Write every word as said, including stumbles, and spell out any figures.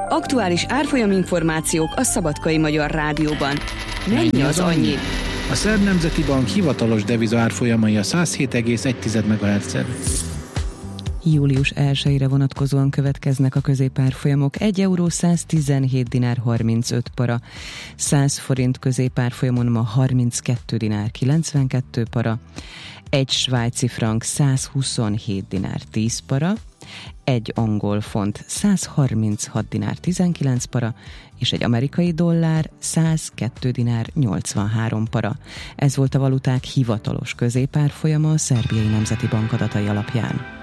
Aktuális árfolyaminformációk a Szabadkai Magyar Rádióban. Mennyi az annyi? A Szerb Nemzeti Bank hivatalos deviza árfolyamai a száz hét egész egy megahertzen. július elsejére vonatkozóan következnek a középárfolyamok. egy euró száztizenhét dinár harmincöt para, száz forint középárfolyamon ma harminckettő dinár kilencvenkettő para, egy svájci frank százhuszonhét dinár tíz para, egy angol font száz harminchat dinár tizenkilenc para, és egy amerikai dollár százkettő dinár nyolcvanhárom para. Ez volt a valuták hivatalos középárfolyama a Szerbiai Nemzeti Bank adatai alapján.